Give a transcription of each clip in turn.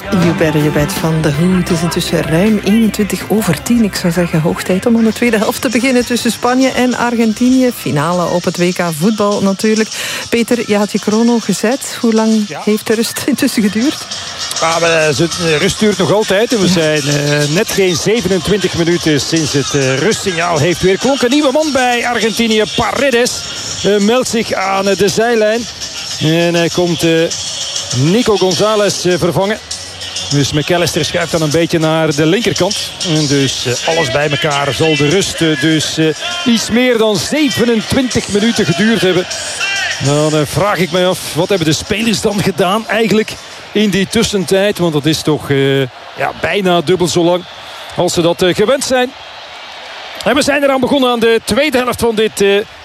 You Better You Bet van The Who. Het is intussen ruim 21:10. Ik zou zeggen, hoog tijd om aan de tweede helft te beginnen tussen Spanje en Argentinië. Finale op het WK voetbal natuurlijk. Peter, je had je chrono gezet. Hoe lang heeft de rust intussen geduurd? De rust duurt nog altijd. We zijn net geen 27 minuten sinds het rustsignaal heeft weer klonken. Een nieuwe man bij Argentinië, Paredes, meldt zich aan de zijlijn. En hij komt Nico González vervangen. Dus McAllister schuift dan een beetje naar de linkerkant. En dus alles bij elkaar zal de rust dus iets meer dan 27 minuten geduurd hebben. Dan vraag ik mij af, wat hebben de spelers dan gedaan eigenlijk in die tussentijd? Want dat is toch bijna dubbel zo lang als ze dat gewend zijn. En we zijn eraan begonnen aan de tweede helft van dit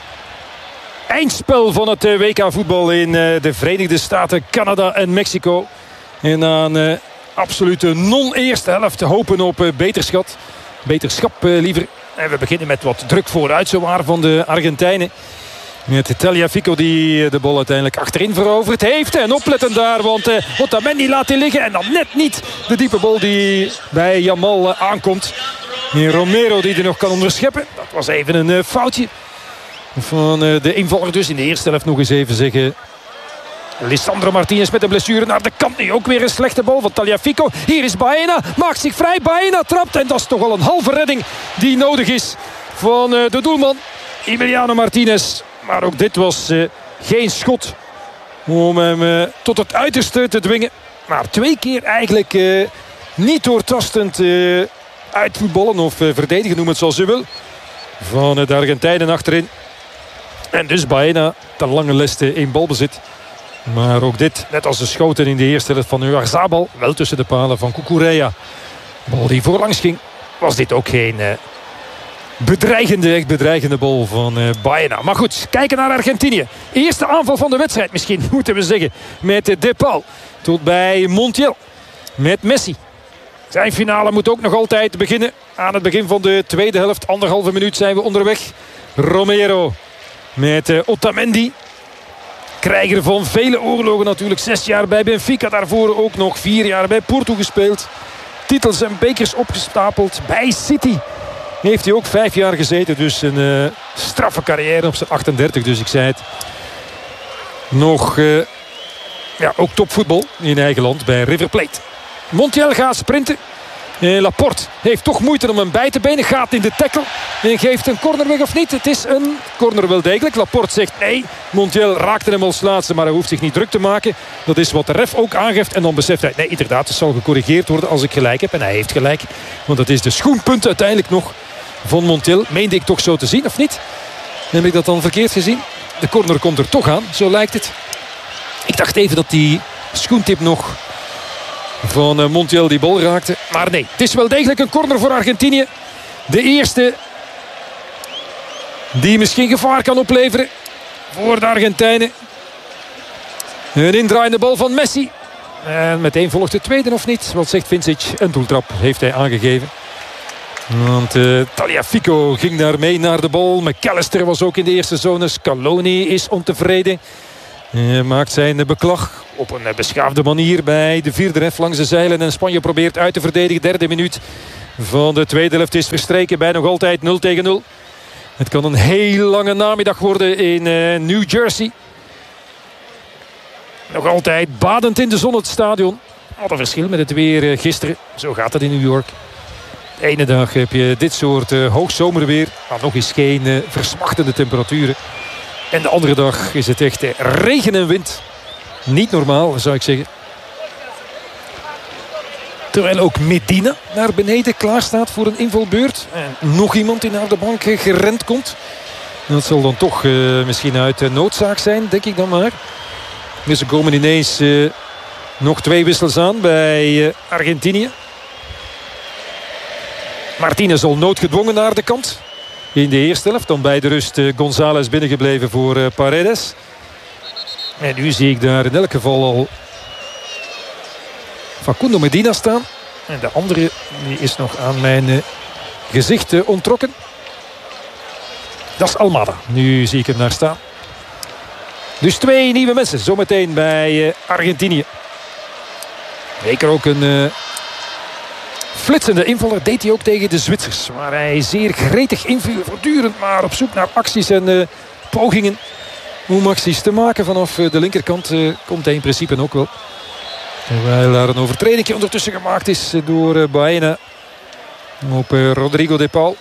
eindspel van het WK voetbal in de Verenigde Staten, Canada en Mexico. En aan absolute non-eerste helft hopen op beterschap liever. En we beginnen met wat druk vooruit zowaar van de Argentijnen. Met Tagliafico die de bal uiteindelijk achterin veroverd heeft. En opletten daar, want Otamendi laat hij liggen. En dan net niet de diepe bal die bij Yamal aankomt. En Romero die er nog kan onderscheppen. Dat was even een foutje van de invaller dus. In de eerste helft nog eens even zeggen. Lisandro Martinez met een blessure naar de kant. Nu ook weer een slechte bal van Tagliafico. Hier is Baena, maakt zich vrij. Baena trapt en dat is toch al een halve redding die nodig is van de doelman Emiliano Martinez. Maar ook dit was geen schot om hem tot het uiterste te dwingen. Maar 2 keer eigenlijk niet doortastend uitvoetballen of verdedigen, noem het zoals u wil. Van de Argentijnen achterin. En dus Baena ten lange leste in balbezit. Maar ook dit, net als de schoten in de eerste helft van Oyarzabal, wel tussen de palen van Cucurella. Bal die voorlangs ging, was dit ook geen echt bedreigende bal van Baena. Maar goed, kijken naar Argentinië. Eerste aanval van de wedstrijd misschien, moeten we zeggen. Met De Paul tot bij Montiel. Met Messi. Zijn finale moet ook nog altijd beginnen. Aan het begin van de tweede helft, 1,5 minuut zijn we onderweg. Romero met Otamendi. Krijger van vele oorlogen natuurlijk. 6 jaar bij Benfica. Daarvoor ook nog 4 jaar bij Porto gespeeld. Titels en bekers opgestapeld. Bij City heeft hij ook 5 jaar gezeten. Dus een straffe carrière op zijn 38. Dus ik zei het. Nog ook topvoetbal in eigen land bij River Plate. Montiel gaat sprinten. Laporte heeft toch moeite om hem bij te benen. Gaat in de tackle. En geeft een corner weg of niet? Het is een corner wel degelijk. Laporte zegt nee. Montiel raakte hem als laatste. Maar hij hoeft zich niet druk te maken. Dat is wat de ref ook aangeeft. En dan beseft hij. Nee, inderdaad. Het zal gecorrigeerd worden als ik gelijk heb. En hij heeft gelijk. Want dat is de schoenpunt uiteindelijk nog van Montiel. Meende ik toch zo te zien of niet? Heb ik dat dan verkeerd gezien? De corner komt er toch aan. Zo lijkt het. Ik dacht even dat die schoentip nog van Montiel die bal raakte. Maar nee, het is wel degelijk een corner voor Argentinië. De eerste die misschien gevaar kan opleveren voor de Argentijnen. Een indraaiende bal van Messi. En meteen volgt de tweede of niet? Wat zegt Vincic? Een doeltrap heeft hij aangegeven. Want Tagliafico ging daar mee naar de bal. McAllister was ook in de eerste zone. Scaloni is ontevreden. Maakt zijn beklag op een beschaafde manier bij de vierde ref langs de zeilen. En Spanje probeert uit te verdedigen. 3e minuut van de tweede helft is verstreken bij nog altijd 0-0. Het kan een heel lange namiddag worden in New Jersey. Nog altijd badend in de zon het stadion. Wat een verschil met het weer gisteren. Zo gaat het in New York. De ene dag heb je dit soort hoogzomerweer. Maar nog eens geen versmachtende temperaturen. En de andere dag is het echt regen en wind. Niet normaal, zou ik zeggen. Terwijl ook Medina naar beneden klaar staat voor een invalbeurt. En nog iemand die naar de bank gerend komt. Dat zal dan toch misschien uit noodzaak zijn, denk ik dan maar. Dus er komen ineens nog 2 wissels aan bij Argentinië. Martinez al noodgedwongen naar de kant. In de eerste helft. Dan bij de rust González binnengebleven voor Paredes. En nu zie ik daar in elk geval al Facundo Medina staan. En de andere die is nog aan mijn gezicht onttrokken. Dat is Almada. Nu zie ik hem daar staan. Dus 2 nieuwe mensen zometeen bij Argentinië. Zeker ook een flitsende invaller. Deed hij ook tegen de Zwitsers. Waar hij zeer gretig inviel. Voortdurend maar op zoek naar acties en pogingen om acties te maken. Vanaf de linkerkant komt hij in principe ook wel. Terwijl daar een overtreding ondertussen gemaakt is door Baena op Rodrigo de Paul.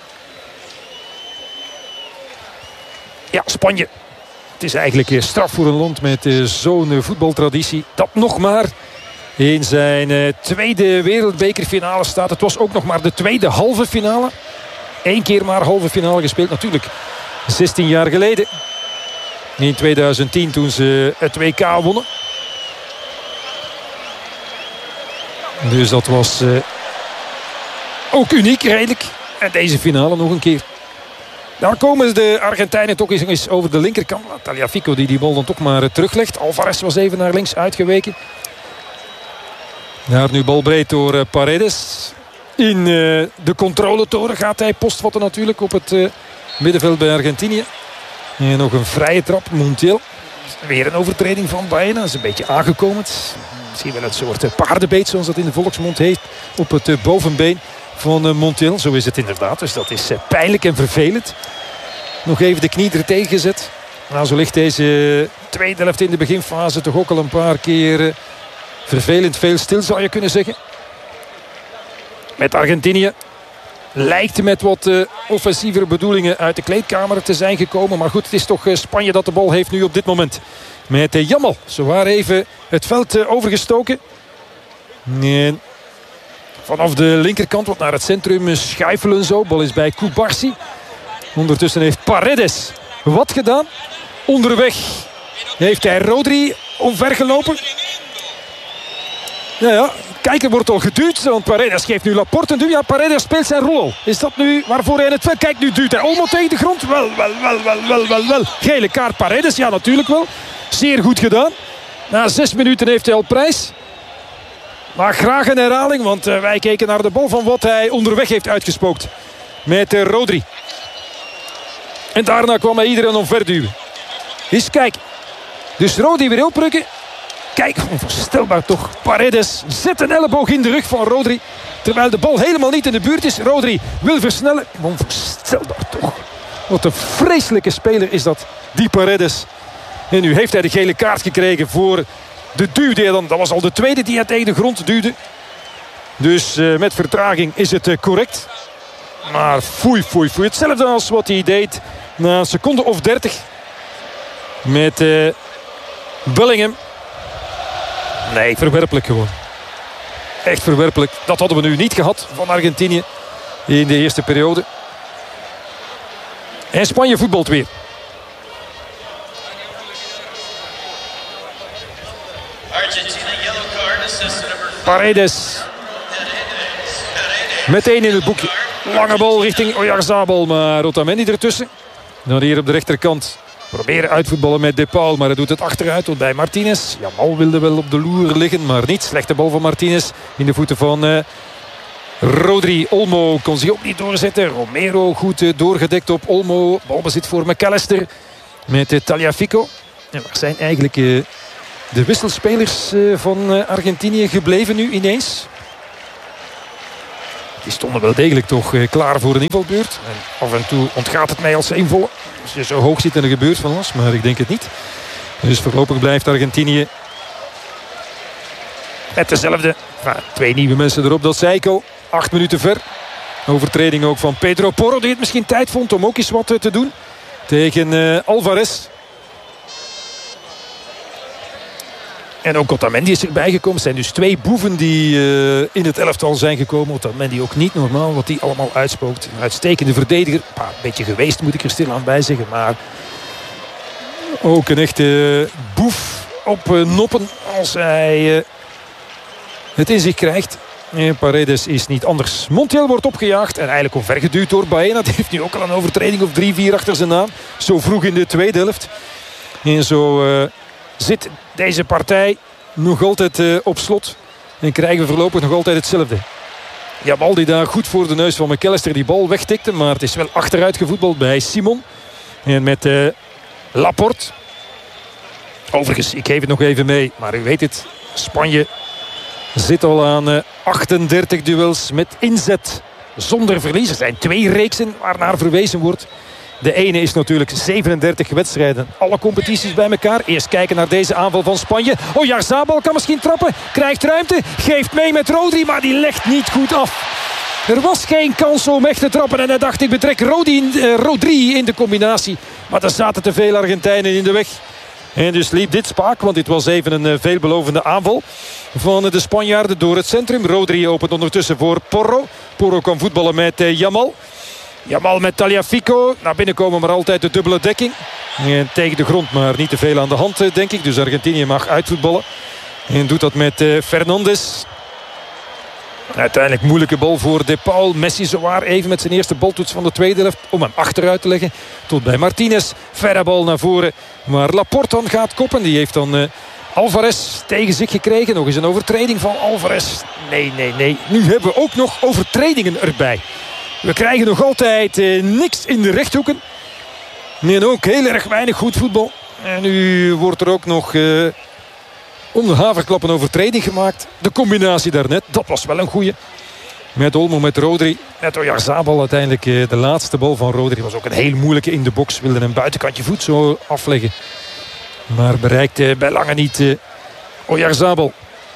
Ja, Spanje. Het is eigenlijk straf voor een land met zo'n voetbaltraditie. Dat nog maar in zijn tweede wereldbekerfinale staat. Het was ook nog maar de tweede halve finale. 1 keer maar halve finale gespeeld. Natuurlijk 16 jaar geleden. In 2010 toen ze het WK wonnen. Dus dat was ook uniek redelijk. En deze finale nog een keer. Daar komen de Argentijnen toch eens over de linkerkant. Tagliafico die bal dan toch maar teruglegt. Alvarez was even naar links uitgeweken. Daar nu balbreed door Paredes. In de controletoren gaat hij postvatten natuurlijk op het middenveld bij Argentinië. En nog een vrije trap. Montiel. Weer een overtreding van Baena. Dat is een beetje aangekomen. Misschien wel een soort paardenbeet zoals dat in de volksmond heet. Op het bovenbeen van Montiel. Zo is het inderdaad. Dus dat is pijnlijk en vervelend. Nog even de knie er tegen gezet. Nou, zo ligt deze tweede helft in de beginfase toch ook al een paar keer vervelend veel stil, zou je kunnen zeggen. Met Argentinië lijkt met wat offensievere bedoelingen uit de kleedkamer te zijn gekomen. Maar goed, het is toch Spanje dat de bal heeft nu op dit moment. Met Yamal. Ze waren even het veld overgestoken. En vanaf de linkerkant wat naar het centrum schuifelen zo. Bal is bij Kubarsi. Ondertussen heeft Paredes wat gedaan. Onderweg heeft hij Rodri omvergelopen. Ja, kijk, er wordt al geduwd. Want Paredes geeft nu Laporte een duw. Ja, Paredes speelt zijn rol al. Is dat nu waarvoor hij in het veld? Kijk, nu duwt hij Olmo tegen de grond. Wel. Gele kaart Paredes. Ja, natuurlijk wel. Zeer goed gedaan. Na 6 minuten heeft hij al prijs. Maar graag een herhaling. Want wij keken naar de bal van wat hij onderweg heeft uitgespookt. Met Rodri. En daarna kwam hij iedereen omverduwen. Dus kijk. Dus Rodri weer oprukken. Kijk, onvoorstelbaar toch. Paredes zet een elleboog in de rug van Rodri. Terwijl de bal helemaal niet in de buurt is. Rodri wil versnellen. Onvoorstelbaar toch. Wat een vreselijke speler is dat. Die Paredes. En nu heeft hij de gele kaart gekregen voor de duw. Dat was al de tweede die hij tegen de grond duwde. Dus met vertraging is het correct. Maar foei. Hetzelfde als wat hij deed na een seconde of 30. Met Bellingham. Nee, verwerpelijk gewoon. Echt verwerpelijk. Dat hadden we nu niet gehad van Argentinië in de eerste periode. En Spanje voetbalt weer. Paredes. Meteen in het boekje. Lange bal richting Oyarzabal, maar Otamendi ertussen. Dan hier op de rechterkant. Proberen uitvoetballen met De Paul, maar hij doet het achteruit tot bij Martinez. Yamal wilde wel op de loer liggen, maar niet. Slechte bal van Martinez in de voeten van Rodri. Olmo kon zich ook niet doorzetten. Romero goed doorgedekt op Olmo. Balbezit voor McAllister met Tagliafico. En waar zijn eigenlijk de wisselspelers van Argentinië gebleven nu ineens? Die stonden wel degelijk toch klaar voor een invalbeurt. En af en toe ontgaat het mij als ze invallen. Als je zo hoog zit en er gebeurt van alles. Maar ik denk het niet. Dus voorlopig blijft Argentinië met dezelfde. Nou, 2 nieuwe mensen erop. Dat zei ik al. 8 minuten ver. Overtreding ook van Pedro Porro. Die het misschien tijd vond om ook eens wat te doen. Tegen Alvarez. En ook Otamendi is erbij gekomen. Het zijn dus 2 boeven die in het elftal zijn gekomen. Otamendi ook niet normaal wat die allemaal uitspookt. Een uitstekende verdediger. Een beetje geweest moet ik er stilaan bij zeggen. Maar ook een echte boef op noppen als hij het in zich krijgt. En Paredes is niet anders. Montiel wordt opgejaagd en eigenlijk omvergeduwd door Baena. Die heeft nu ook al een overtreding of 3-4 achter zijn naam. Zo vroeg in de tweede helft. En zo zit deze partij nog altijd op slot. En krijgen we voorlopig nog altijd hetzelfde. Yamal die daar goed voor de neus van McAllister die bal wegtikte. Maar het is wel achteruit gevoetbald bij Simon. En met Laporte. Overigens, ik geef het nog even mee. Maar u weet het, Spanje zit al aan 38 duels met inzet. Zonder verlies. Er zijn 2 reeksen waarnaar verwezen wordt. De ene is natuurlijk 37 wedstrijden. Alle competities bij elkaar. Eerst kijken naar deze aanval van Spanje. Oyarzabal kan misschien trappen. Krijgt ruimte. Geeft mee met Rodri. Maar die legt niet goed af. Er was geen kans om echt te trappen. En hij dacht, ik betrek Rodri in de combinatie. Maar er zaten te veel Argentijnen in de weg. En dus liep dit spaak. Want dit was even een veelbelovende aanval van de Spanjaarden door het centrum. Rodri opent ondertussen voor Porro. Porro kan voetballen met Yamal. Yamal met Tagliafico. Naar binnen komen maar altijd de dubbele dekking. En tegen de grond, maar niet te veel aan de hand, denk ik. Dus Argentinië mag uitvoetballen. En doet dat met Fernandes. Uiteindelijk moeilijke bal voor De Paul. Messi zowaar even met zijn eerste baltoets van de tweede helft. Om hem achteruit te leggen. Tot bij Martinez. Verre bal naar voren. Maar Laporte dan gaat koppen. Die heeft dan Alvarez tegen zich gekregen. Nog eens een overtreding van Alvarez. Nee. Nu hebben we ook nog overtredingen erbij. We krijgen nog altijd niks in de rechthoeken. En ook heel erg weinig goed voetbal. En nu wordt er ook nog om de haverklap een overtreding gemaakt. De combinatie daarnet, dat was wel een goeie. Met Olmo, met Rodri. Met Oyarzabal uiteindelijk de laatste bal van Rodri. Was ook een heel moeilijke in de box. Wilde een buitenkantje voet zo afleggen. Maar bereikte bij lange niet Oyarzabal.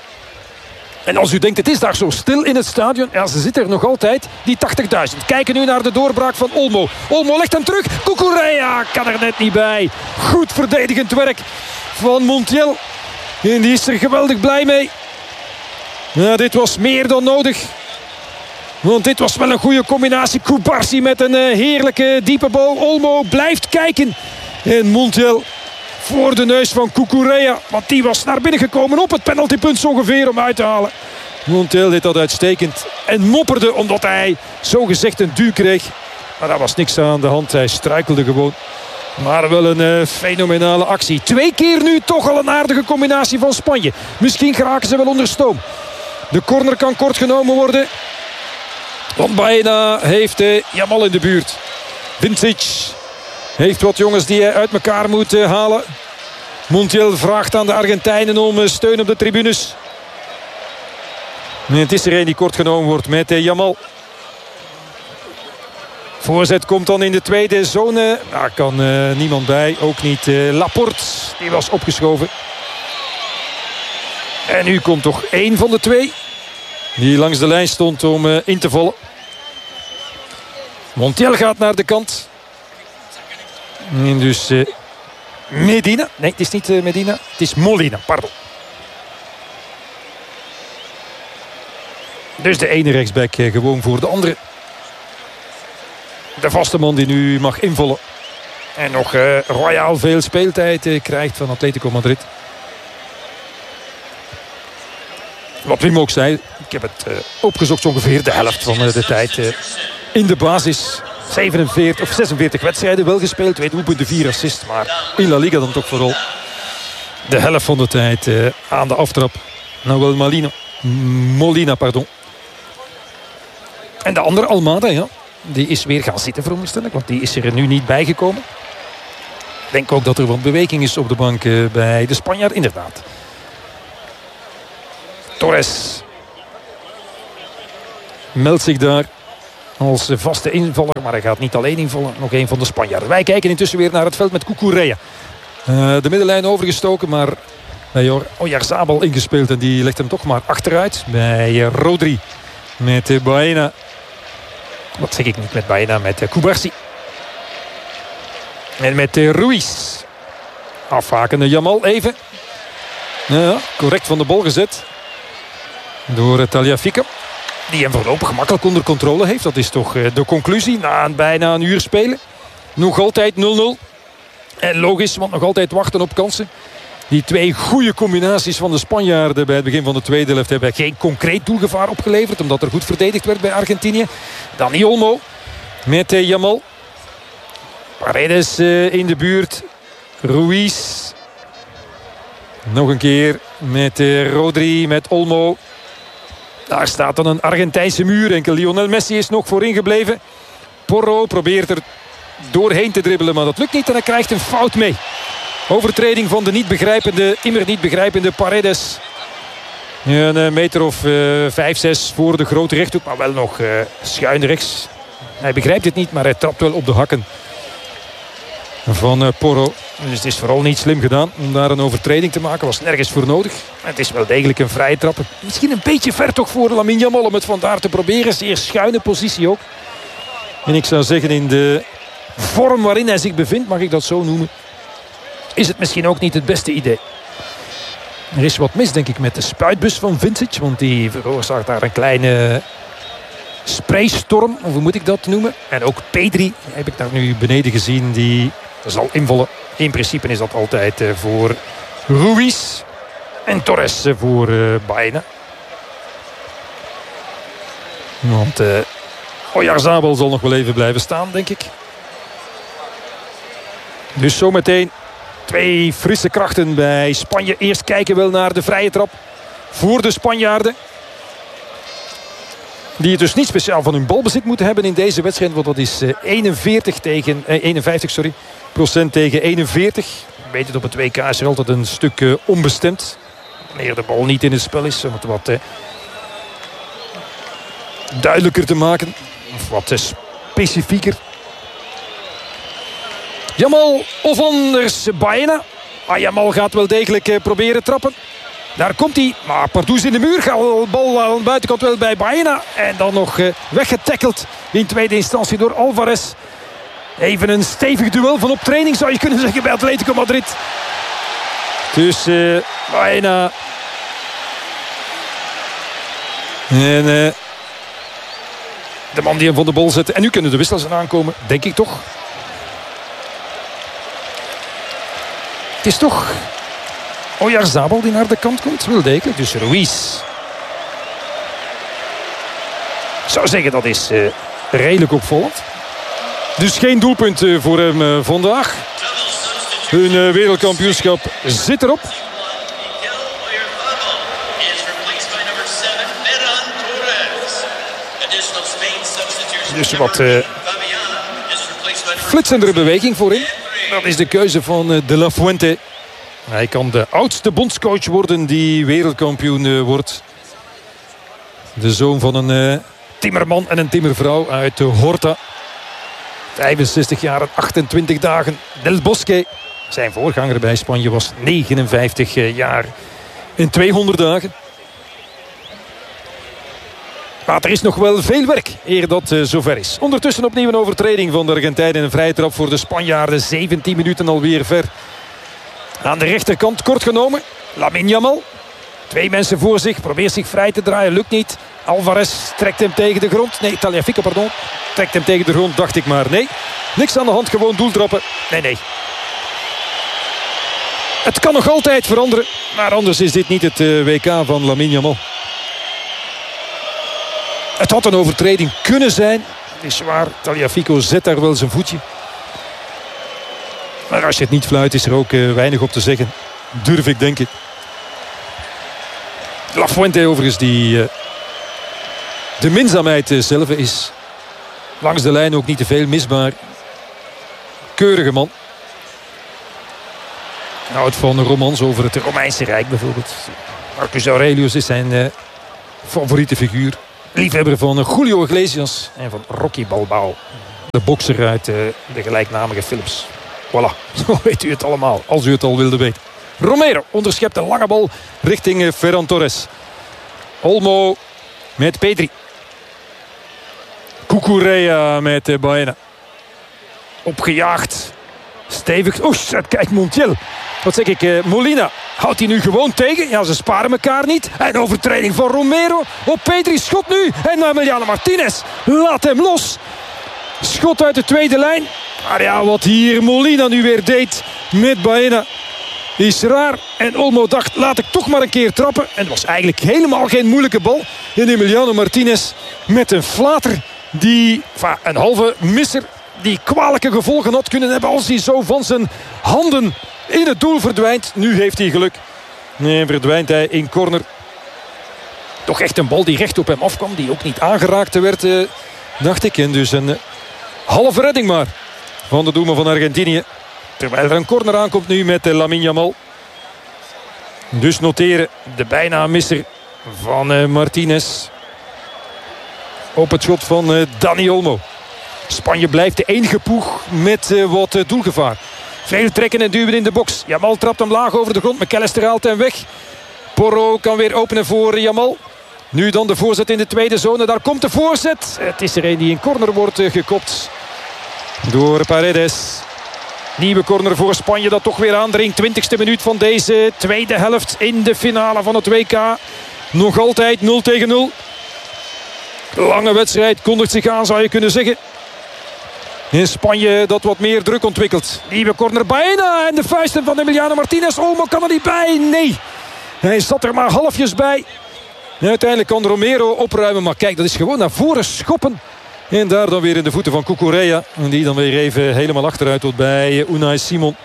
En als u denkt, het is daar zo stil in het stadion. Ja, ze zitten er nog altijd, die 80.000. Kijken nu naar de doorbraak van Olmo. Olmo legt hem terug. Cucurella kan er net niet bij. Goed verdedigend werk van Montiel. En die is er geweldig blij mee. Ja, dit was meer dan nodig. Want dit was wel een goede combinatie. Cubarsi met een heerlijke diepe bal. Olmo blijft kijken. En Montiel voor de neus van Cucurella. Want die was naar binnen gekomen op het penaltypunt ongeveer om uit te halen. Montiel deed dat uitstekend. En mopperde omdat hij zogezegd een duw kreeg. Maar daar was niks aan de hand. Hij struikelde gewoon. Maar wel een fenomenale actie. 2 keer nu toch al een aardige combinatie van Spanje. Misschien geraken ze wel onder stoom. De corner kan kort genomen worden. Want Baena heeft Yamal in de buurt. Vincic heeft wat jongens die hij uit elkaar moet halen. Montiel vraagt aan de Argentijnen om steun op de tribunes. En het is er een die kort genomen wordt met Yamal. Voorzet komt dan in de tweede zone. Daar kan niemand bij. Ook niet Laporte. Die was opgeschoven. En nu komt toch 1 van de 2. Die langs de lijn stond om in te vallen. Montiel gaat naar de kant. En dus Medina. Nee, het is niet Medina. Het is Molina, pardon. Dus de ene rechtsback gewoon voor de andere. De vaste man die nu mag invallen. En nog royaal veel speeltijd krijgt van Atletico Madrid. Wat Wim ook zei. Ik heb het opgezocht, ongeveer de helft van de tijd in de basis. 46 wedstrijden wel gespeeld. 2 doelpunten, 4 assists. Maar in La Liga dan toch vooral de helft van de tijd aan de aftrap. Nahuel Molina, pardon. En de andere, Almada, ja. Die is weer gaan zitten, veronderstel ik. Want die is er nu niet bijgekomen. Ik denk ook dat er wat beweging is op de bank bij de Spanjaard, inderdaad. Torres meldt zich daar als vaste invaller. Maar hij gaat niet alleen invallen. Nog een van de Spanjaarden. Wij kijken intussen weer naar het veld met Cucurella. De middenlijn overgestoken. Maar bij Oyarzabal ingespeeld. En die legt hem toch maar achteruit. Bij Rodri. Met Baena. Wat zeg ik niet met Baena? Met Cubarsi. En met Ruiz. Afhakende Yamal even. Ja, correct van de bal gezet. Door Tagliafico. Die hem voorlopig gemakkelijk onder controle heeft. Dat is toch de conclusie na bijna een uur spelen. Nog altijd 0-0. En logisch, want nog altijd wachten op kansen. Die 2 goede combinaties van de Spanjaarden bij het begin van de tweede helft hebben geen concreet doelgevaar opgeleverd. Omdat er goed verdedigd werd bij Argentinië. Dani Olmo met Yamal. Paredes in de buurt. Ruiz. Nog een keer met Rodri, met Olmo. Daar staat dan een Argentijnse muur. Enkel Lionel Messi is nog voorin gebleven. Porro probeert er doorheen te dribbelen, maar dat lukt niet. En hij krijgt een fout mee. Overtreding van de immer niet begrijpende Paredes. Een meter of 5, 6 voor de grote rechthoek. Maar wel nog schuin rechts. Hij begrijpt het niet, maar hij trapt wel op de hakken van Porro. Dus het is vooral niet slim gedaan om daar een overtreding te maken. Was nergens voor nodig. Het is wel degelijk een vrije trap. Misschien een beetje ver toch voor Lamine Yamal om het vandaar te proberen. Zeer schuine positie ook. En ik zou zeggen, in de vorm waarin hij zich bevindt, mag ik dat zo noemen, is het misschien ook niet het beste idee. Er is wat mis, denk ik, met de spuitbus van Vincic. Want die veroorzaakt daar een kleine spraystorm. Of hoe moet ik dat noemen? En ook Pedri heb ik daar nu beneden gezien. Die zal invallen. In principe is dat altijd voor Ruiz. En Torres voor Baena. Want Oyarzabal zal nog wel even blijven staan, denk ik. Dus zometeen 2 frisse krachten bij Spanje. Eerst kijken we naar de vrije trap voor de Spanjaarden. Die het dus niet speciaal van hun balbezit moeten hebben in deze wedstrijd. Want dat is 51% tegen 41. Weet het, op het WK is er altijd een stuk onbestemd. Wanneer de bal niet in het spel is. Om het wat duidelijker te maken. Of wat specifieker. Yamal of anders Baena. Yamal gaat wel degelijk proberen trappen. Daar komt hij. Maar Pardoes in de muur. Gaat de bal aan de buitenkant wel bij Baena. En dan nog weggetackeld in tweede instantie door Alvarez. Even een stevig duel van op training zou je kunnen zeggen bij Atletico Madrid. Dus Baena. En de man die hem van de bal zette. En nu kunnen de wissels eraan komen. Denk ik toch. Het is toch Oyarzabal die naar de kant komt. Wel degelijk. Dus Ruiz. Ik zou zeggen dat is redelijk opvallend. Dus geen doelpunt voor hem vandaag. Hun wereldkampioenschap zit erop. Dus wat flitsendere beweging voorin. Dat is de keuze van De La Fuente. Hij kan de oudste bondscoach worden die wereldkampioen wordt. De zoon van een timmerman en een timmervrouw uit Horta. 65 jaar en 28 dagen. Del Bosque. Zijn voorganger bij Spanje was 59 jaar en 200 dagen. Maar er is nog wel veel werk eer dat zover is. Ondertussen opnieuw een overtreding van de Argentijnen. Een vrije trap voor de Spanjaarden. 17 minuten alweer ver. Aan de rechterkant kort genomen. Lamine Yamal. 2 mensen voor zich. Probeert zich vrij te draaien. Lukt niet. Alvarez trekt hem tegen de grond. Nee, Tagliafico, pardon. Trekt hem tegen de grond, dacht ik maar. Nee, niks aan de hand. Gewoon doeltrappen. Nee. Het kan nog altijd veranderen. Maar anders is dit niet het WK van Lamine Yamal. Het had een overtreding kunnen zijn. Het is waar, Tagliafico zet daar wel zijn voetje. Maar als je het niet fluit is er ook weinig op te zeggen. Durf ik denken. La Fuente overigens die de minzaamheid zelf is. Langs de lijn ook niet te veel misbaar. Keurige man. Houdt van romans over het Romeinse Rijk bijvoorbeeld. Marcus Aurelius is zijn favoriete figuur. Liefhebber van Julio Iglesias en van Rocky Balboa. De bokser uit de gelijknamige films. Voilà, zo weet u het allemaal, als u het al wilde weten. Romero onderschept een lange bal richting Ferran Torres. Olmo met Pedri. Cucurella met Baena. Opgejaagd. Stevig. Kijk, Montiel. Wat zeg ik? Molina. Houdt hij nu gewoon tegen? Ja, ze sparen elkaar niet. En overtreding van Romero. Op Pedri. Schot nu. En Emiliano Martinez. Laat hem los. Schot uit de tweede lijn. Maar ja, wat hier Molina nu weer deed met Baena is raar. En Olmo dacht, laat ik toch maar een keer trappen. En het was eigenlijk helemaal geen moeilijke bal. En Emiliano Martinez met een flater die, een halve misser, die kwalijke gevolgen had kunnen hebben als hij zo van zijn handen in het doel verdwijnt. Nu heeft hij geluk. Nee, verdwijnt hij in corner. Toch echt een bal die recht op hem afkwam. Die ook niet aangeraakt werd, dacht ik. En dus een halve redding maar van de doelman van Argentinië. Terwijl er een corner aankomt nu met Lamine Yamal. Dus noteren, de bijna misser van Martinez. Op het schot van Dani Olmo. Spanje blijft de enige ploeg met wat doelgevaar. Veel trekken en duwen in de box. Jamal trapt hem laag over de grond. McAllister haalt hem weg. Porro kan weer openen voor Jamal. Nu dan de voorzet in de tweede zone. Daar komt de voorzet. Het is er een die in corner wordt gekopt door Paredes. Nieuwe corner voor Spanje dat toch weer aandringt. 20e minuut van deze tweede helft in de finale van het WK. Nog altijd 0-0. Lange wedstrijd kondigt zich aan, zou je kunnen zeggen. In Spanje dat wat meer druk ontwikkelt. Nieuwe corner bijna. En de vuisten van Emiliano Martinez. Oh, maar kan er niet bij? Nee. Hij zat er maar halfjes bij. En uiteindelijk kan Romero opruimen. Maar kijk, dat is gewoon naar voren schoppen. En daar dan weer in de voeten van Cucurella. En die dan weer even helemaal achteruit tot bij Unai Simon.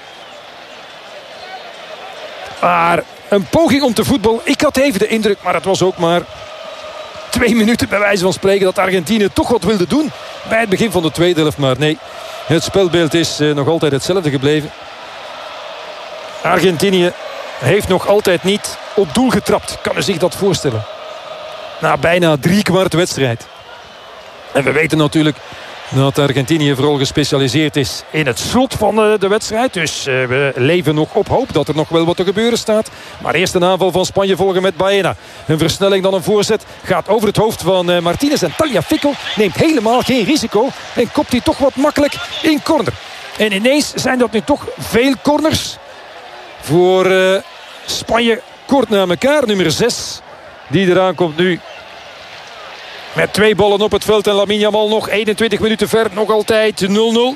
Maar een poging om te voetballen. Ik had even de indruk, maar het was ook maar 2 minuten bij wijze van spreken dat Argentinië toch wat wilde doen bij het begin van de tweede helft. Maar nee, het spelbeeld is nog altijd hetzelfde gebleven. Argentinië heeft nog altijd niet op doel getrapt. Kan u zich dat voorstellen? Na bijna 3/4 wedstrijd. En we weten natuurlijk dat Argentinië vooral gespecialiseerd is in het slot van de wedstrijd. Dus we leven nog op hoop dat er nog wel wat te gebeuren staat. Maar eerst een aanval van Spanje volgen met Baena. Een versnelling, dan een voorzet. Gaat over het hoofd van Martinez. En Tagliafico neemt helemaal geen risico. En kopt hij toch wat makkelijk in corner. En ineens zijn dat nu toch veel corners. Voor Spanje kort na elkaar. Nummer 6 die eraan komt nu. Met 2 ballen op het veld en Lamine Yamal nog 21 minuten ver. Nog altijd 0-0.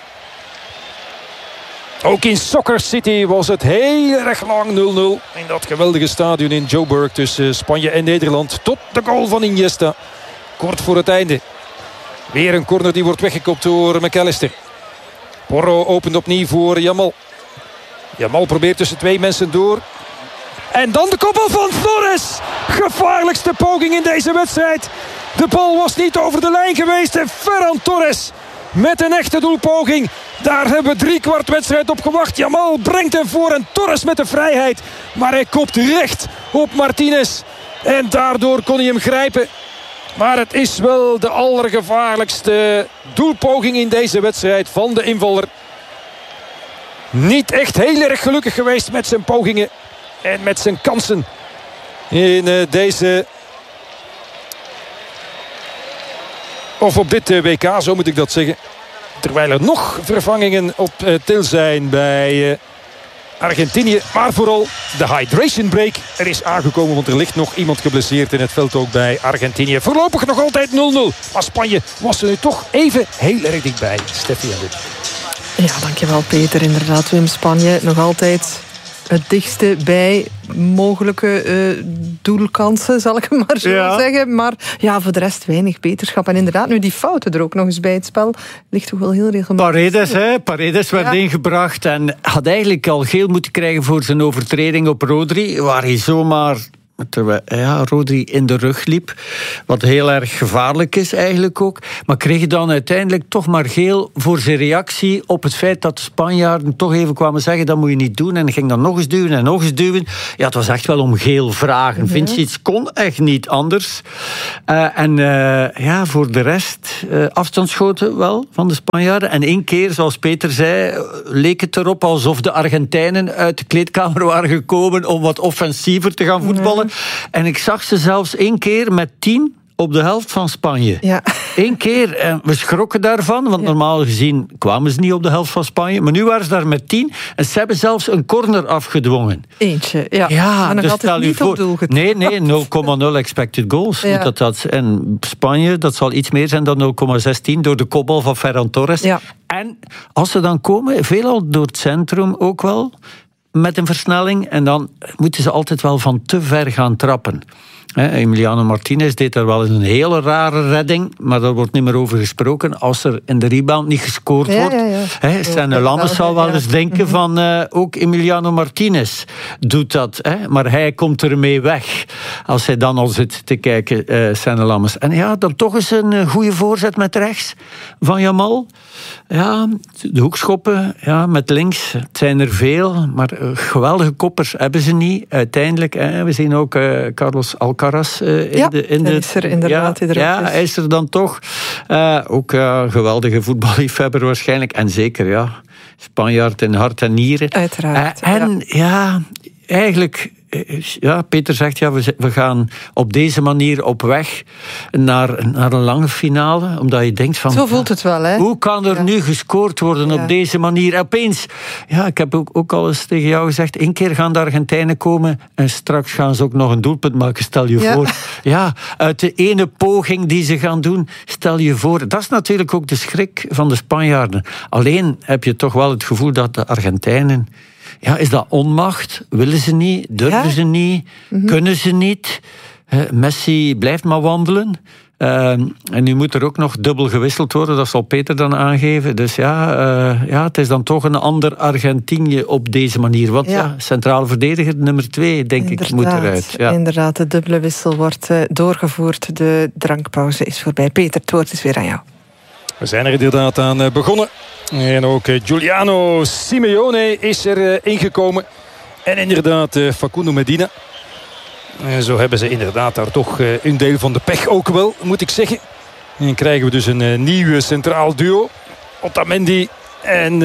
Ook in Soccer City was het heel erg lang 0-0. In dat geweldige stadion in Joburg tussen Spanje en Nederland. Tot de goal van Iniesta. Kort voor het einde. Weer een corner die wordt weggekopt door McAllister. Porro opent opnieuw voor Yamal. Yamal probeert tussen 2 mensen door. En dan de koppel van Torres. Gevaarlijkste poging in deze wedstrijd. De bal was niet over de lijn geweest. En Ferran Torres met een echte doelpoging. Daar hebben we 3/4 wedstrijd op gewacht. Yamal brengt hem voor en Torres met de vrijheid. Maar hij kopt recht op Martinez. En daardoor kon hij hem grijpen. Maar het is wel de allergevaarlijkste doelpoging in deze wedstrijd van de invaller. Niet echt heel erg gelukkig geweest met zijn pogingen. En met zijn kansen in deze... Of op dit WK, zo moet ik dat zeggen. Terwijl er nog vervangingen op til zijn bij Argentinië. Maar vooral de hydration break. Er is aangekomen, want er ligt nog iemand geblesseerd in het veld ook bij Argentinië. Voorlopig nog altijd 0-0. Maar Spanje was er nu toch even heel erg dichtbij. Steffi en dit. Ja, dankjewel Peter. Inderdaad, Wim, Spanje nog altijd het dichtste bij mogelijke doelkansen, zal ik maar zo zeggen. Maar ja, voor de rest weinig beterschap. En inderdaad, nu die fouten er ook nog eens bij het spel, ligt toch wel heel regelmatig. Paredes werd ingebracht en had eigenlijk al geel moeten krijgen voor zijn overtreding op Rodri, waar hij zomaar... Rodri in de rug liep. Wat heel erg gevaarlijk is eigenlijk ook. Maar kreeg dan uiteindelijk toch maar geel voor zijn reactie op het feit dat de Spanjaarden toch even kwamen zeggen dat moet je niet doen. En ging dan nog eens duwen en nog eens duwen. Ja, het was echt wel om geel vragen. Ja. Vincic kon echt niet anders. Voor de rest afstandsschoten wel van de Spanjaarden. En 1 keer, zoals Peter zei, leek het erop alsof de Argentijnen uit de kleedkamer waren gekomen om wat offensiever te gaan voetballen. En ik zag ze zelfs 1 keer met 10 op de helft van Spanje. Ja. 1 keer. En we schrokken daarvan, want normaal gezien kwamen ze niet op de helft van Spanje. Maar nu waren ze daar met 10 en ze hebben zelfs een corner afgedwongen. Eentje, ja. Ja, maar dan dus had het niet op doel getroffen. Nee, 0,0 expected goals. Ja. En Spanje, dat zal iets meer zijn dan 0,16 door de kopbal van Ferran Torres. Ja. En als ze dan komen, veelal door het centrum ook wel, met een versnelling. En dan moeten ze altijd wel van te ver gaan trappen. Emiliano Martinez deed daar wel eens een hele rare redding, maar daar wordt niet meer over gesproken als er in de rebound niet gescoord wordt. Senne Lammers zal wel eens denken van ook Emiliano Martinez doet dat, maar hij komt ermee weg als hij dan al zit te kijken, Senne Lammers. En ja, dan toch eens een goede voorzet met rechts van Yamal. Ja, de hoekschoppen, met links, het zijn er veel, maar geweldige koppers hebben ze niet uiteindelijk. We zien ook Carlos Alcaraz Alcaraz in de... is er inderdaad. Hij is er dan toch. Ook een geweldige voetballiefhebber waarschijnlijk. En zeker, Spanjaard in hart en nieren. Uiteraard. Eigenlijk... Peter zegt, we gaan op deze manier op weg naar een lange finale. Omdat je denkt van... Zo voelt het wel, hè? Hoe kan er nu gescoord worden op deze manier? Opeens, ik heb ook al eens tegen jou gezegd, 1 keer gaan de Argentijnen komen en straks gaan ze ook nog een doelpunt maken, stel je voor. Ja, uit de ene poging die ze gaan doen, stel je voor. Dat is natuurlijk ook de schrik van de Spanjaarden. Alleen heb je toch wel het gevoel dat de Argentijnen... is dat onmacht? Willen ze niet? Durven ze niet? Kunnen ze niet? Messi blijft maar wandelen. En nu moet er ook nog dubbel gewisseld worden. Dat zal Peter dan aangeven. Dus het is dan toch een ander Argentinië op deze manier. Want centrale verdediger nummer 2, denk ik, moet eruit. Ja. Inderdaad, de dubbele wissel wordt doorgevoerd. De drankpauze is voorbij. Peter, het woord is weer aan jou. We zijn er inderdaad aan begonnen. En ook Giuliano Simeone is er ingekomen. En inderdaad Facundo Medina. Zo hebben ze inderdaad daar toch een deel van de pech ook wel, moet ik zeggen. En dan krijgen we dus een nieuw centraal duo. Otamendi en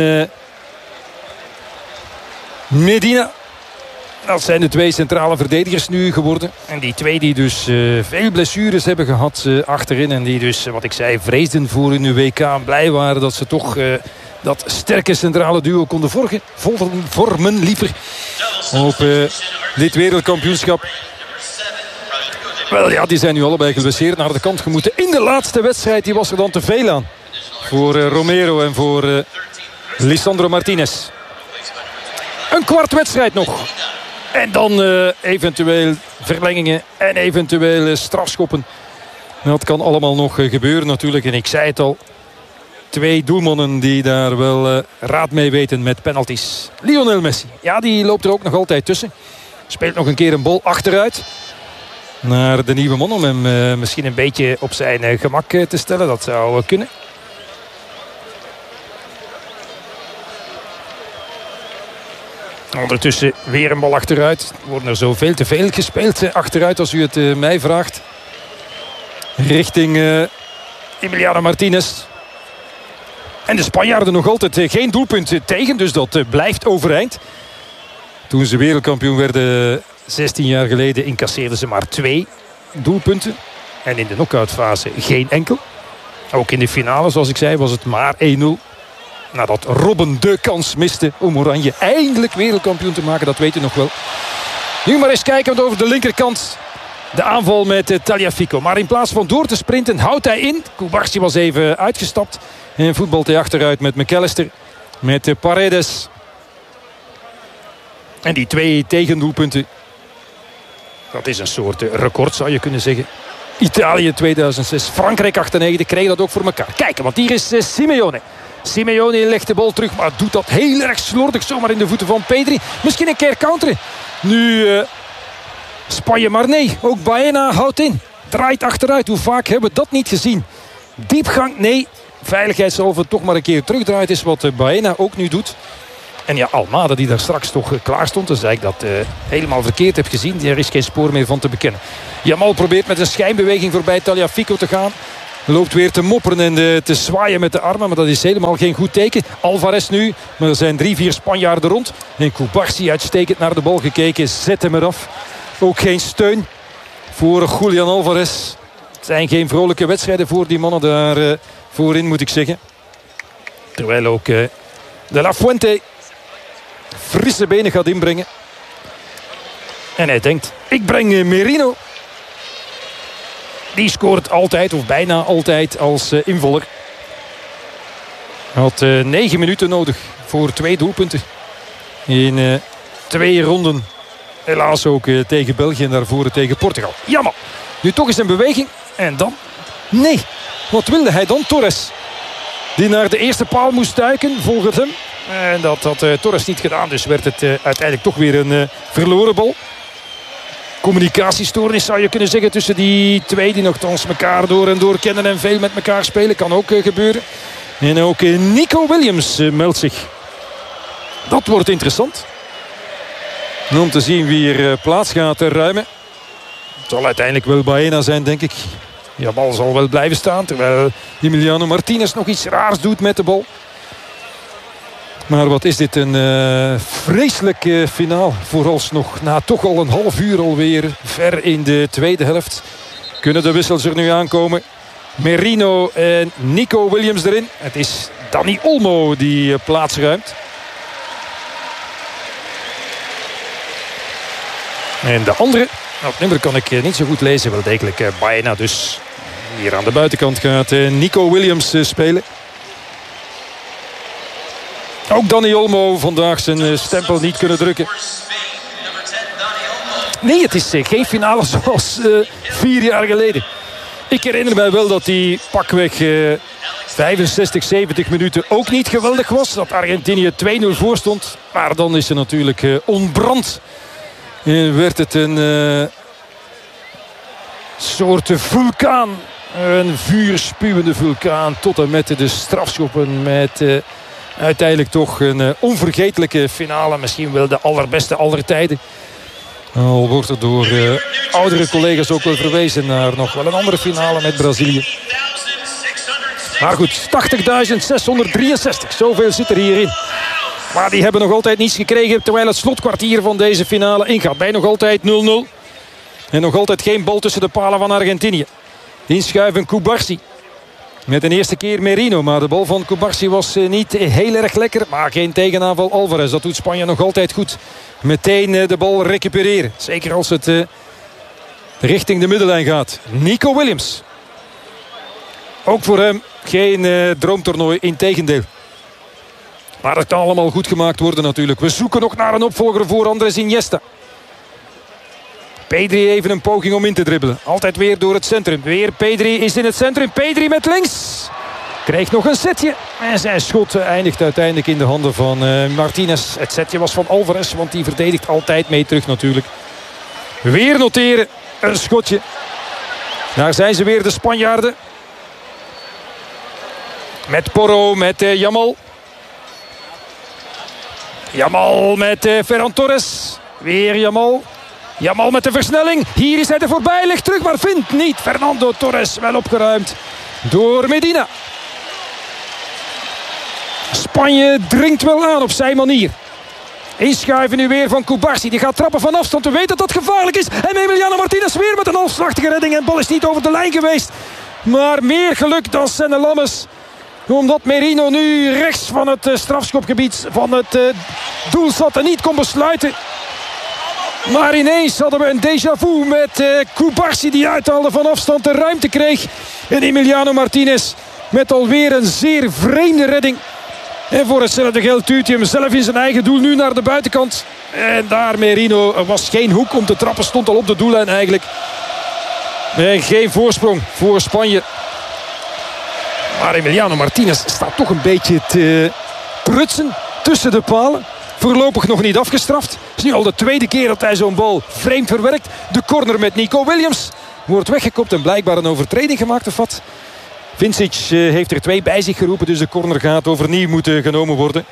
Medina. Dat zijn de 2 centrale verdedigers nu geworden. En die 2 die dus veel blessures hebben gehad achterin. En die dus, wat ik zei, vreesden voor hun WK. Blij waren dat ze toch dat sterke centrale duo konden vormen liever op dit wereldkampioenschap. Wel ja, die zijn nu allebei geblesseerd naar de kant gemoeten. In de laatste wedstrijd die was er dan te veel aan. Voor Romero en voor Lisandro Martinez. Een kwart wedstrijd nog. En dan eventueel verlengingen en eventueel strafschoppen. Dat kan allemaal nog gebeuren natuurlijk. En ik zei het al. 2 doelmannen die daar wel raad mee weten met penalties. Lionel Messi. Ja, die loopt er ook nog altijd tussen. Speelt nog een keer een bal achteruit. Naar de nieuwe man om hem misschien een beetje op zijn gemak te stellen. Dat zou kunnen. Ondertussen weer een bal achteruit. Er worden er zo veel te veel gespeeld achteruit als u het mij vraagt. Richting Emiliano Martinez. En de Spanjaarden nog altijd geen doelpunt tegen. Dus dat blijft overeind. Toen ze wereldkampioen werden 16 jaar geleden incasseerden ze maar 2 doelpunten. En in de knock-outfase geen enkel. Ook in de finale, zoals ik zei, was het maar 1-0. Nadat Robben de kans miste om Oranje eindelijk wereldkampioen te maken. Dat weet u nog wel. Nu maar eens kijken over de linkerkant. De aanval met Tagliafico. Maar in plaats van door te sprinten houdt hij in. Kubarsi was even uitgestapt. En voetbalt hij achteruit met McAllister. Met Paredes. En die 2 tegendoelpunten. Dat is een soort record zou je kunnen zeggen. Italië 2006. Frankrijk 98 kreeg dat ook voor elkaar. Kijken, want hier is Simeone. Simeone legt de bal terug, maar doet dat heel erg slordig zomaar in de voeten van Pedri. Misschien een keer counteren. Nu Spanje, maar nee. Ook Baena houdt in. Draait achteruit. Hoe vaak hebben we dat niet gezien? Diepgang, nee. Veiligheidshalve toch maar een keer terugdraait is wat Baena ook nu doet. En ja, Almada die daar straks toch klaar stond. Dan zei ik dat helemaal verkeerd heb gezien. Daar is geen spoor meer van te bekennen. Jamal probeert met een schijnbeweging voorbij Tagliafico te gaan. Loopt weer te mopperen en te zwaaien met de armen. Maar dat is helemaal geen goed teken. Alvarez nu. Maar er zijn 3-4 Spanjaarden rond. En Kubarsi uitstekend naar de bal gekeken. Zet hem eraf. Ook geen steun voor Julian Alvarez. Het zijn geen vrolijke wedstrijden voor die mannen daar voorin, moet ik zeggen. Terwijl ook De La Fuente frisse benen gaat inbrengen. En hij denkt, ik breng Merino. Die scoort altijd of bijna altijd als invaller. Hij had 9 minuten nodig voor 2 doelpunten. In 2 ronden. Helaas ook tegen België en daarvoor tegen Portugal. Jammer. Nu toch eens een beweging. En dan? Nee. Wat wilde hij dan? Torres. Die naar de eerste paal moest duiken volgens hem. En dat had Torres niet gedaan. Dus werd het uiteindelijk toch weer een verloren bal. Communicatiestoornis zou je kunnen zeggen tussen die 2 die nogthans elkaar door en door kennen en veel met elkaar spelen. Kan ook gebeuren. En ook Nico Williams meldt zich. Dat wordt interessant. Om te zien wie er plaats gaat ruimen. zal uiteindelijk wel Baena zijn, denk ik. Jamal zal wel blijven staan. Terwijl Emiliano Martinez nog iets raars doet met de bal. Maar wat is dit een vreselijke finale. Vooralsnog na toch al een half uur alweer. Ver in de tweede helft. Kunnen de wissels er nu aankomen. Merino en Nico Williams erin. Het is Dani Olmo die plaats ruimt. En de andere, het nummer kan ik niet zo goed lezen. Wel degelijk Baena dus. Hier aan de buitenkant gaat Nico Williams spelen. Ook Dani Olmo vandaag zijn stempel niet kunnen drukken. Nee, het is geen finale zoals 4 jaar geleden. Ik herinner mij wel dat die pakweg 65, 70 minuten ook niet geweldig was. Dat Argentinië 2-0 voor stond. Maar dan is ze natuurlijk ontbrand. En werd het een soort vulkaan. Een vuurspuwende vulkaan. Tot en met de strafschoppen. Met uiteindelijk toch een onvergetelijke finale. Misschien wel de allerbeste aller tijden. Al wordt er door oudere collega's ook wel verwezen naar nog wel een andere finale met Brazilië. Maar goed, 80.663. Zoveel zit er hierin. Maar die hebben nog altijd niets gekregen. Terwijl het slotkwartier van deze finale ingaat. Bij nog altijd 0-0. En nog altijd geen bal tussen de palen van Argentinië. Inschuiven Cubarsi. Met een eerste keer Merino. Maar de bal van Cubarsi was niet heel erg lekker. Maar geen tegenaanval Alvarez. Dat doet Spanje nog altijd goed. Meteen de bal recupereren. Zeker als het richting de middellijn gaat. Nico Williams. Ook voor hem geen droomtoernooi. Integendeel. Maar het kan allemaal goed gemaakt worden natuurlijk. We zoeken nog naar een opvolger voor Andrés Iniesta. Pedri even een poging om in te dribbelen. Altijd weer door het centrum. Weer Pedri is in het centrum. Pedri met links. Kreeg nog een setje. En zijn schot eindigt uiteindelijk in de handen van Martinez. Het setje was van Alvarez. Want die verdedigt altijd mee terug natuurlijk. Weer noteren. Een schotje. Daar zijn ze weer de Spanjaarden. Met Porro. Met Yamal. Yamal met Ferran Torres. Weer Yamal. Yamal met de versnelling. Hier is hij er voorbij. Ligt terug maar vindt niet. Fernando Torres wel opgeruimd door Medina. Spanje dringt wel aan op zijn manier. Inschuiven nu weer van Cubarsi. Die gaat trappen van afstand. We weten dat dat gevaarlijk is. En Emiliano Martinez weer met een halfslachtige redding. En de bal is niet over de lijn geweest. Maar meer geluk dan Senne Lammers. Omdat Merino nu rechts van het strafschopgebied van het doel zat en niet kon besluiten. Maar ineens hadden we een déjà vu met Cubarsi die uithaalde van afstand de ruimte kreeg. En Emiliano Martinez met alweer een zeer vreemde redding. En voor hetzelfde geld duwt hij hem zelf in zijn eigen doel nu naar de buitenkant. En daar Merino, er was geen hoek om te trappen, stond al op de doellijn eigenlijk. En geen voorsprong voor Spanje. Maar Emiliano Martinez staat toch een beetje te prutsen tussen de palen. Voorlopig nog niet afgestraft. Het is nu al de tweede keer dat hij zo'n bal vreemd verwerkt. De corner met Nico Williams wordt weggekopt en blijkbaar een overtreding gemaakt of wat. Vincic heeft er 2 bij zich geroepen, dus de corner gaat overnieuw moeten genomen worden.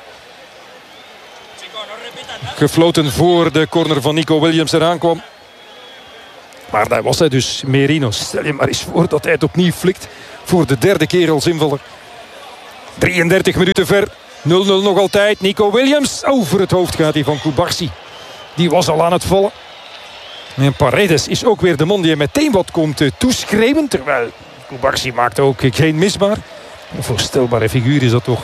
Gefloten voor de corner van Nico Williams eraan kwam. Maar daar was hij dus, Merino. Stel je maar eens voor dat hij het opnieuw flikt. Voor de 3e keer als invaller. 33 minuten ver. 0-0 nog altijd. Nico Williams. Over het hoofd gaat hij van Cubarsi. Die was al aan het vallen. En Paredes is ook weer de man die meteen wat komt toeschreeuwen. Terwijl Cubarsi maakt ook geen misbaar. Een voorstelbare figuur is dat toch.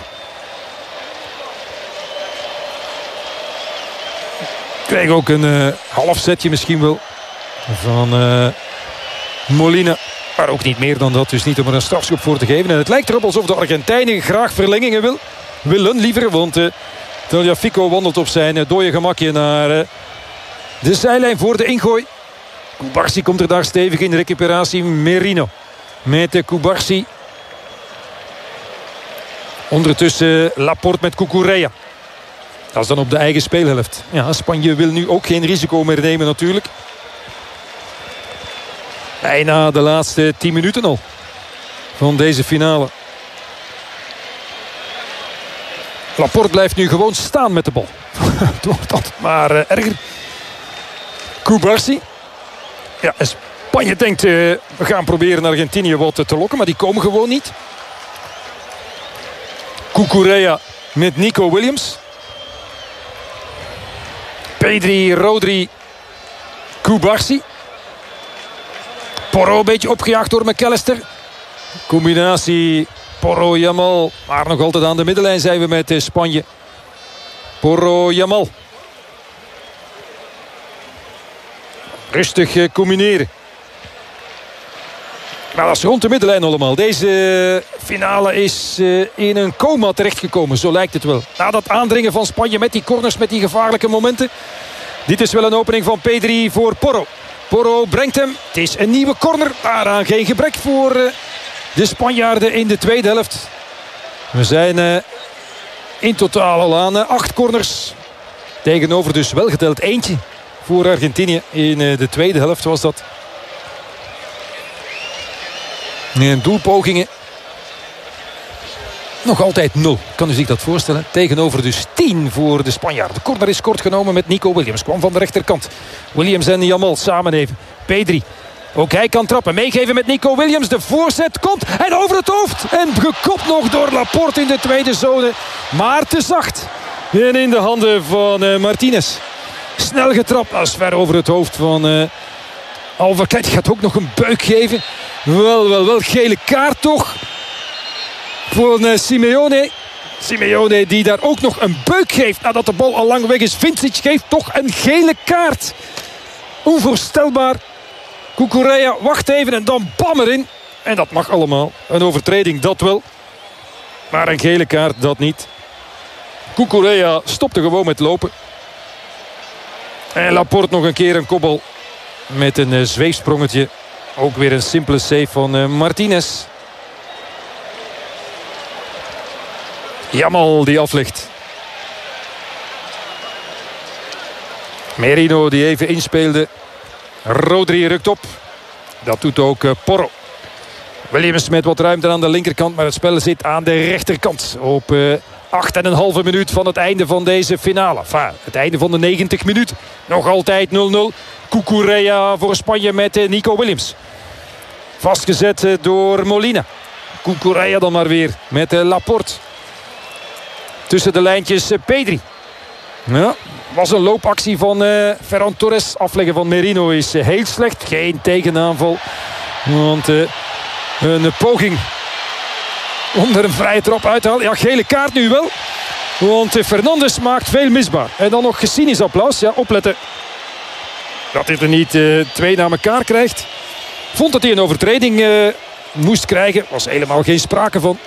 Krijg ook een half setje misschien wel. Van Molina. Maar ook niet meer dan dat. Dus niet om er een strafschop voor te geven. En het lijkt erop alsof de Argentijnen graag verlengingen willen liever. Want Tagliafico wandelt op zijn dode gemakje naar de zijlijn voor de ingooi. Cubarsi komt er daar stevig in. Recuperatie Merino. Met Cubarsi. Ondertussen Laporte met Cucurella. Dat is dan op de eigen speelhelft. Ja, Spanje wil nu ook geen risico meer nemen natuurlijk. Bijna de laatste 10 minuten al van deze finale. Laporte blijft nu gewoon staan met de bal. Het wordt altijd maar erger. Cubarsi. Ja, is Spanje denkt, we gaan proberen Argentinië wat te lokken. Maar die komen gewoon niet. Cucurella met Nico Williams. Pedri, Rodri, Cubarsí. Porro een beetje opgejaagd door McAllister. Combinatie Porro, Yamal. Maar nog altijd aan de middenlijn zijn we met Spanje. Porro, Yamal. Rustig combineren. Maar dat is rond de middenlijn allemaal. Deze finale is in een coma terechtgekomen. Zo lijkt het wel. Na dat aandringen van Spanje met die corners, met die gevaarlijke momenten. Dit is wel een opening van Pedri voor Porro. Porro brengt hem. Het is een nieuwe corner. Daaraan geen gebrek voor de Spanjaarden in de tweede helft. We zijn in totaal al aan 8 corners. Tegenover dus wel geteld eentje voor Argentinië. In de tweede helft was dat. En doelpogingen. Nog altijd 0. Kan u zich dat voorstellen? Tegenover dus 10 voor de Spanjaarden. De corner is kort genomen met Nico Williams. Kwam van de rechterkant. Williams en Yamal samen even. Pedri. Ook hij kan trappen. Meegeven met Nico Williams. De voorzet komt. En over het hoofd. En gekopt nog door Laporte in de tweede zone. Maar te zacht. En in de handen van Martinez. Snel getrapt. Dat is ver over het hoofd van Alvarez. Die gaat ook nog een buik geven. Wel. Gele kaart toch. Voor Simeone. Simeone die daar ook nog een buik geeft nadat de bal al lang weg is. Vincic geeft toch een gele kaart. Onvoorstelbaar. Cucurella wacht even en dan bam erin. En dat mag allemaal. Een overtreding, dat wel. Maar een gele kaart, dat niet. Cucurella stopte gewoon met lopen. En Laporte nog een keer een kopbal. Met een zweefsprongetje. Ook weer een simpele save van Martinez. Yamal die aflegt. Merino die even inspeelde. Rodri rukt op. Dat doet ook Porro. Williams met wat ruimte aan de linkerkant. Maar het spel zit aan de rechterkant. Op 8,5 minuut van het einde van deze finale. Enfin, het einde van de 90 minuten. Nog altijd 0-0. Cucurella voor Spanje met Nico Williams. Vastgezet door Molina. Cucurella dan maar weer met Laporte. Tussen de lijntjes Pedri. Ja, was een loopactie van Ferran Torres. Afleggen van Merino is heel slecht. Geen tegenaanval. Want een poging om er een vrije trap uit te halen. Ja, gele kaart nu wel. Want Fernandes maakt veel misbaar. En dan nog cynisch applaus. Ja, opletten. Dat dit er niet 2 na elkaar krijgt. Vond dat hij een overtreding moest krijgen. Was helemaal geen sprake van.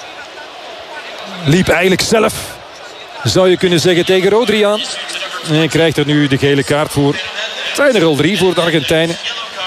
Liep eigenlijk zelf, zou je kunnen zeggen, tegen Rodri aan. En krijgt er nu de gele kaart voor. Het zijn er al 3 voor de Argentijnen.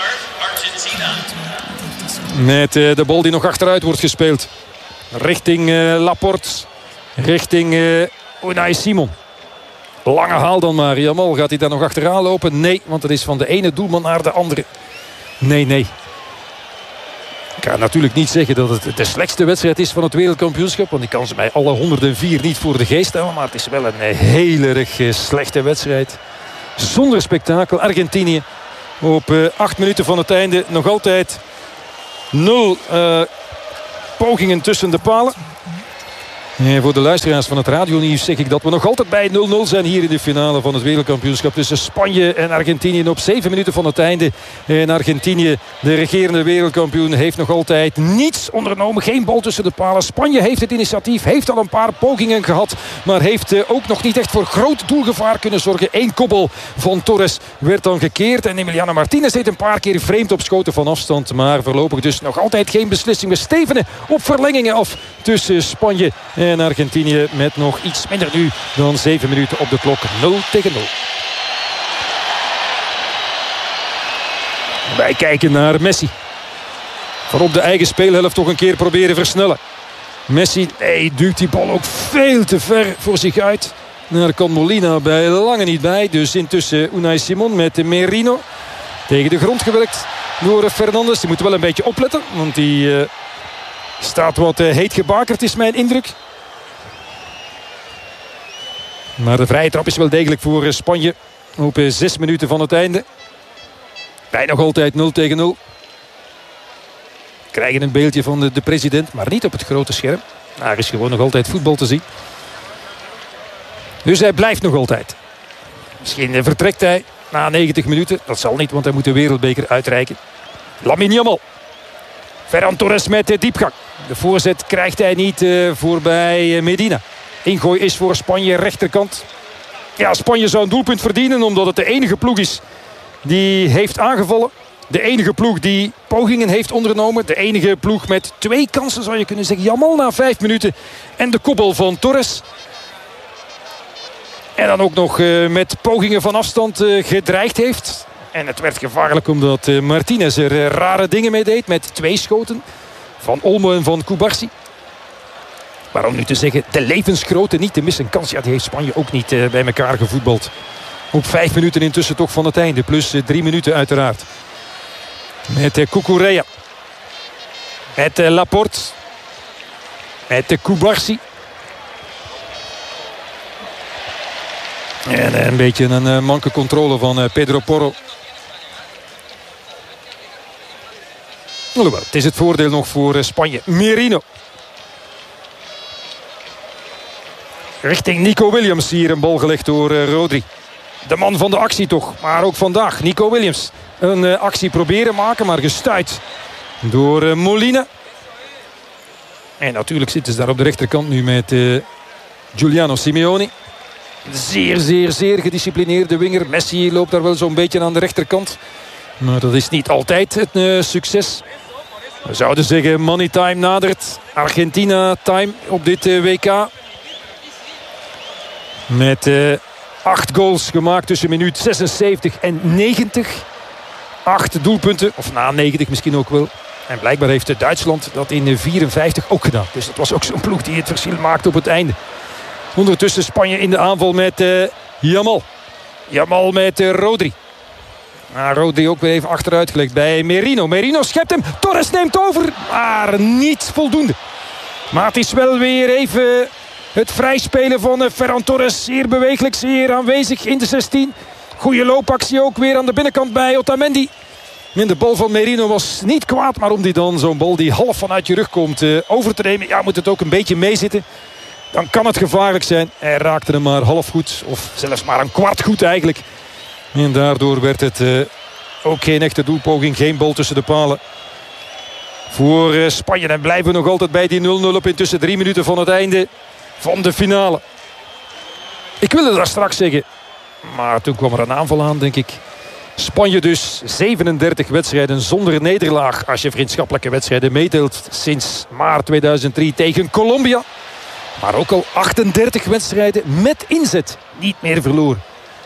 Met de bal die nog achteruit wordt gespeeld. Richting Laporte. Richting Unai Simon. Lange haal dan maar. Yamal, gaat hij daar nog achteraan lopen? Nee, want het is van de ene doelman naar de andere. Nee. Ik kan natuurlijk niet zeggen dat het de slechtste wedstrijd is van het wereldkampioenschap. Want ik kan ze mij alle 104 niet voor de geest stellen. Maar het is wel een heel erg slechte wedstrijd. Zonder spektakel. Argentinië op 8 minuten van het einde. Nog altijd 0 pogingen tussen de palen. En voor de luisteraars van het radionieuws zeg ik dat we nog altijd bij 0-0 zijn hier in de finale van het wereldkampioenschap tussen Spanje en Argentinië. Op 7 minuten van het einde. En Argentinië, de regerende wereldkampioen, heeft nog altijd niets ondernomen. Geen bal tussen de palen. Spanje heeft het initiatief, heeft al een paar pogingen gehad. Maar heeft ook nog niet echt voor groot doelgevaar kunnen zorgen. 1 kopbal van Torres werd dan gekeerd. En Emiliano Martinez deed een paar keer vreemd op schoten van afstand. Maar voorlopig dus nog altijd geen beslissing. We stevenen op verlengingen af tussen Spanje en Argentinië met nog iets minder nu dan 7 minuten op de klok. 0-0. Wij kijken naar Messi. Van op de eigen speelhelft toch een keer proberen versnellen. Messi duwt die bal ook veel te ver voor zich uit. Daar kan Molina bij lange niet bij. Dus intussen Unai Simon met Merino. Tegen de grond gewerkt door Fernandes. Die moet wel een beetje opletten. Want die staat wat heet gebakerd is mijn indruk. Maar de vrije trap is wel degelijk voor Spanje. Op 6 minuten van het einde. Bij nog altijd 0-0. Krijgen een beeldje van de president, maar niet op het grote scherm. Daar is gewoon nog altijd voetbal te zien. Dus hij blijft nog altijd. Misschien vertrekt hij na 90 minuten. Dat zal niet, want hij moet de wereldbeker uitreiken. Lamine Yamal. Ferran Torres met de diepgang. De voorzet krijgt hij niet voorbij Medina. Ingooi is voor Spanje rechterkant. Ja, Spanje zou een doelpunt verdienen omdat het de enige ploeg is die heeft aangevallen. De enige ploeg die pogingen heeft ondernomen. De enige ploeg met 2 kansen zou je kunnen zeggen. Yamal na 5 minuten. En de kopbal van Torres. En dan ook nog met pogingen van afstand gedreigd heeft. En het werd gevaarlijk omdat Martinez er rare dingen mee deed. Met 2 schoten van Olmo en van Cubarsí. Waarom nu te zeggen, de levensgrote niet te missen kans. Ja, die heeft Spanje ook niet bij elkaar gevoetbald. Op 5 minuten intussen toch van het einde. Plus 3 minuten uiteraard. Met Cucurella. Met Laporte. Met Cubarsí. En een beetje een manke controle van Pedro Porro. Het is het voordeel nog voor Spanje. Merino. Richting Nico Williams. Hier een bal gelegd door Rodri. De man van de actie toch. Maar ook vandaag. Nico Williams. Een actie proberen maken. Maar gestuit door Molina. En natuurlijk zitten ze daar op de rechterkant nu met Giuliano Simeone. Zeer gedisciplineerde winger. Messi loopt daar wel zo'n beetje aan de rechterkant. Maar dat is niet altijd het succes. We zouden zeggen money time nadert. Argentina time op dit WK. Met 8 goals gemaakt tussen minuut 76 en 90. 8 doelpunten. Of na 90 misschien ook wel. En blijkbaar heeft Duitsland dat in 54 ook gedaan. Dus dat was ook zo'n ploeg die het verschil maakte op het einde. Ondertussen Spanje in de aanval met Yamal. Yamal met Rodri. Rodri ook weer even achteruit gelegd bij Merino. Merino schept hem. Torres neemt over. Maar niet voldoende. Maar het is wel weer even het vrijspelen van Ferran Torres. Zeer bewegelijk, zeer aanwezig in de 16. Goeie loopactie ook weer aan de binnenkant bij Otamendi. En de bal van Merino was niet kwaad. Maar om die dan zo'n bal die half vanuit je rug komt over te nemen. Ja, moet het ook een beetje meezitten. Dan kan het gevaarlijk zijn. Hij raakte hem maar half goed. Of zelfs maar een kwart goed eigenlijk. En daardoor werd het ook geen echte doelpoging. Geen bal tussen de palen. Voor Spanje. En blijven we nog altijd bij die 0-0 op intussen 3 minuten van het einde van de finale. Ik wilde daar straks zeggen. Maar toen kwam er een aanval aan, denk ik. Spanje dus 37 wedstrijden zonder nederlaag. Als je vriendschappelijke wedstrijden meetelt. Sinds maart 2003 tegen Colombia. Maar ook al 38 wedstrijden met inzet. Niet meer verloren.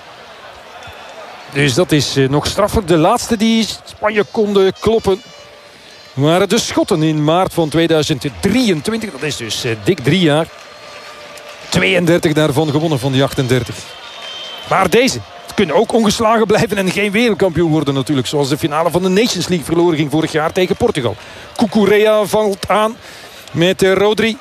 Dus dat is nog straffer. De laatste die Spanje konden kloppen waren de Schotten in maart van 2023. Dat is dus dik 3 jaar. 32 daarvan gewonnen van die 38. Maar deze kunnen ook ongeslagen blijven en geen wereldkampioen worden natuurlijk. Zoals de finale van de Nations League verloren ging vorig jaar tegen Portugal. Cucurella valt aan met Rodri.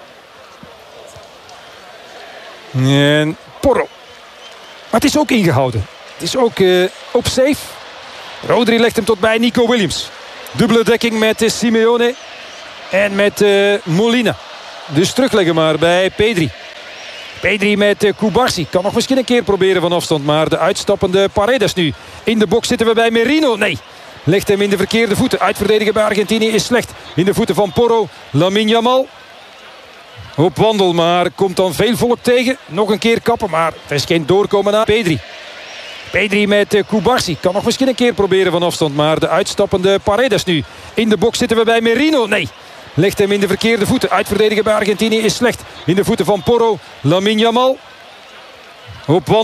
En Porro. Maar het is ook ingehouden. Het is ook op safe. Rodri legt hem tot bij Nico Williams. Dubbele dekking met Simeone. En met Molina. Dus terugleggen maar bij Pedri. Pedri met Cubarsí. Kan nog misschien een keer proberen van afstand. Maar de uitstappende Paredes nu. In de box zitten we bij Merino. Nee. Legt hem in de verkeerde voeten. Uitverdedigen bij Argentinië is slecht. In de voeten van Porro. Lamine Yamal. Op wandel, maar komt dan veel volk tegen. Nog een keer kappen, maar het is geen doorkomen naar Pedri. Pedri met Cubarsí. Kan nog misschien een keer proberen van afstand. Maar de uitstappende Paredes nu. In de box zitten we bij Merino. Nee. Legt hem in de verkeerde voeten. Uitverdedigen bij Argentinië is slecht. In de voeten van Porro. Lamine Yamal. Op wandel.